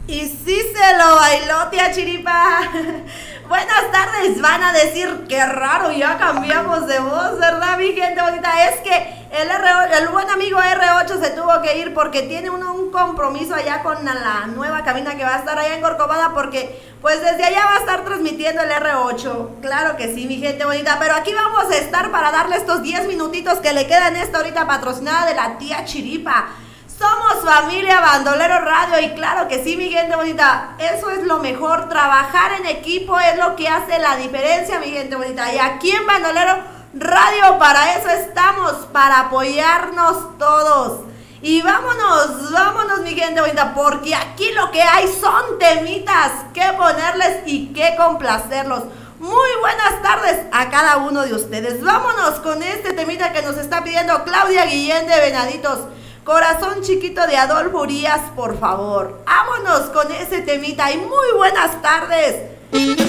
Y sí se lo bailó, tía Chiripa. Buenas tardes, van a decir, qué raro, ya cambiamos de voz, ¿verdad, mi gente bonita? Es que el buen amigo R8 se tuvo que ir porque tiene un compromiso allá con la nueva cabina que va a estar allá en Corcovada, porque pues desde allá va a estar transmitiendo el R8. Claro que sí, mi gente bonita, pero aquí vamos a estar para darle estos 10 minutitos que le quedan esta ahorita patrocinada de la tía Chiripa. Somos familia Bandolero Radio y claro que sí, mi gente bonita, eso es lo mejor, trabajar en equipo es lo que hace la diferencia, mi gente bonita, y aquí en Bandolero Radio para eso estamos, para apoyarnos todos. Y vámonos mi gente bonita, porque aquí lo que hay son temitas que ponerles y que complacerlos. Muy buenas tardes a cada uno de ustedes. Vámonos con este temita que nos está pidiendo Claudia Guillén de Venaditos. Corazón chiquito de Adolfo Urias, por favor. Vámonos con ese temita y muy buenas tardes.